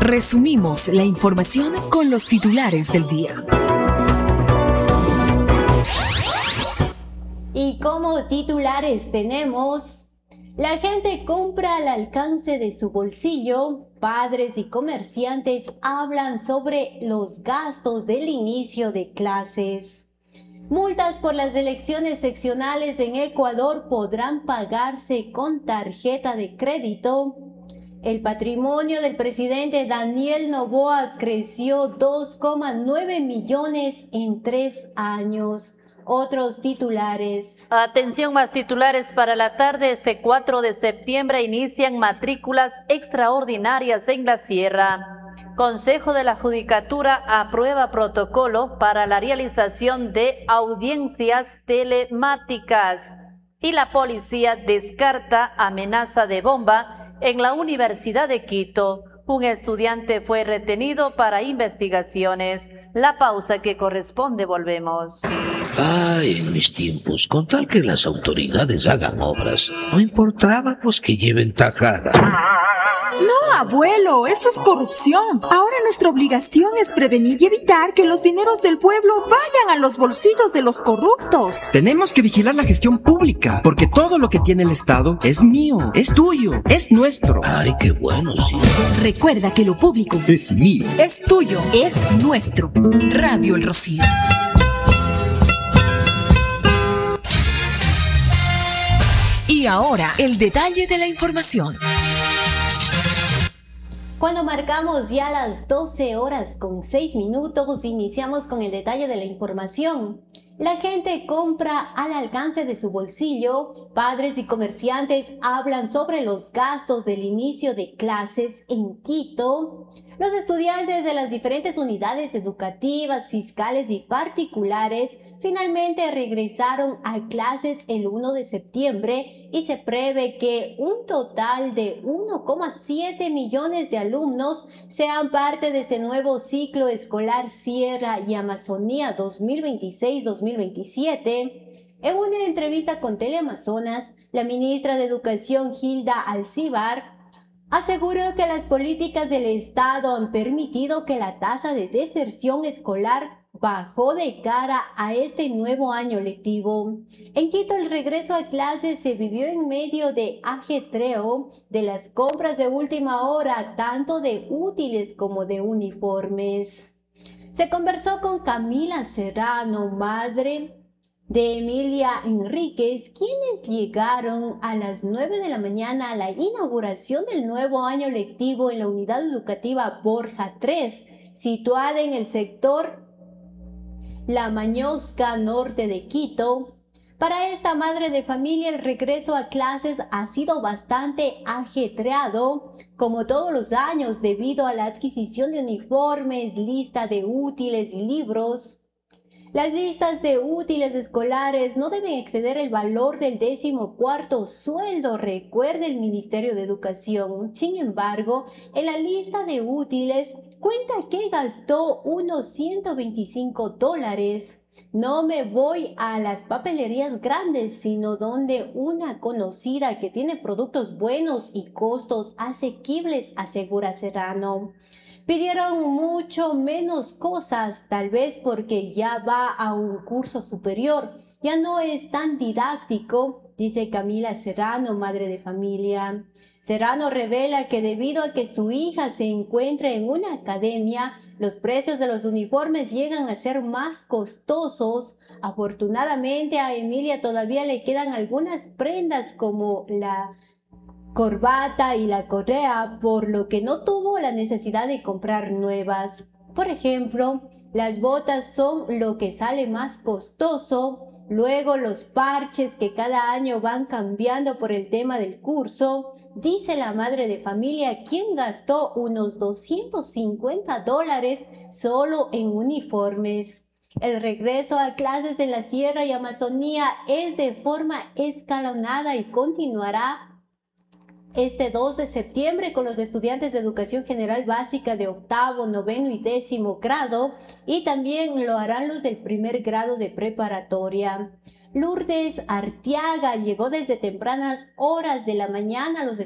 Resumimos la información con los titulares del día. Y como titulares tenemos: la gente compra al alcance de su bolsillo, padres y comerciantes hablan sobre los gastos del inicio de clases. Multas por las elecciones seccionales en Ecuador podrán pagarse con tarjeta de crédito. El patrimonio del presidente Daniel Noboa creció 2,9 millones en 3 años. Otros titulares. Atención, más titulares para la tarde. Este 4 de septiembre inician matrículas extraordinarias en la Sierra. Consejo de la Judicatura aprueba protocolo para la realización de audiencias telemáticas. Y la policía descarta amenaza de bomba en la Universidad de Quito. Un estudiante fue retenido para investigaciones. La pausa que corresponde, volvemos. Ay, en mis tiempos, con tal que las autoridades hagan obras, no importaba pues que lleven tajada. No, abuelo, eso es corrupción. Ahora nuestra obligación es prevenir y evitar que los dineros del pueblo vayan a los bolsillos de los corruptos. Tenemos que vigilar la gestión pública, porque todo lo que tiene el Estado es mío, es tuyo, es nuestro. Ay, qué bueno, sí. Recuerda que lo público es mío, es tuyo, es nuestro. Radio El Rocío. Y ahora, el detalle de la información. Cuando marcamos ya las 12:06, iniciamos con el detalle de la información. La gente compra al alcance de su bolsillo, padres y comerciantes hablan sobre los gastos del inicio de clases en Quito. Los estudiantes de las diferentes unidades educativas, fiscales y particulares finalmente regresaron a clases el 1 de septiembre y se prevé que un total de 1,7 millones de alumnos sean parte de este nuevo ciclo escolar Sierra y Amazonía 2026-2027. En una entrevista con Teleamazonas, la ministra de Educación, Hilda Alcibar, aseguró que las políticas del Estado han permitido que la tasa de deserción escolar bajó de cara a este nuevo año lectivo. En Quito, el regreso a clases se vivió en medio de ajetreo de las compras de última hora, tanto de útiles como de uniformes. Se conversó con Camila Serrano, madre de Emilia Enríquez, quienes llegaron a las 9 de la mañana a la inauguración del nuevo año lectivo en la unidad educativa Borja 3, situada en el sector La Mañosca norte de Quito. Para esta madre de familia, el regreso a clases ha sido bastante ajetreado, como todos los años, debido a la adquisición de uniformes, lista de útiles y libros. Las listas de útiles escolares no deben exceder el valor del 14º sueldo, recuerda el Ministerio de Educación. Sin embargo, en la lista de útiles cuenta que gastó unos $125. No me voy a las papelerías grandes, sino donde una conocida que tiene productos buenos y costos asequibles, asegura Serrano. Pidieron mucho menos cosas, tal vez porque ya va a un curso superior, ya no es tan didáctico, dice Camila Serrano, madre de familia. Serrano revela que debido a que su hija se encuentra en una academia, los precios de los uniformes llegan a ser más costosos. Afortunadamente a Emilia todavía le quedan algunas prendas como la corbata y la correa, por lo que no tuvo la necesidad de comprar nuevas. Por ejemplo, las botas son lo que sale más costoso, luego los parches que cada año van cambiando por el tema del curso, dice la madre de familia, quien gastó unos $250 solo en uniformes. El regreso a clases en la Sierra y Amazonía es de forma escalonada y continuará este 2 de septiembre con los estudiantes de educación general básica de 8º, 9º y 10º grado, y también lo harán los del primer grado de preparatoria. Lourdes Arteaga llegó desde tempranas horas de la mañana a los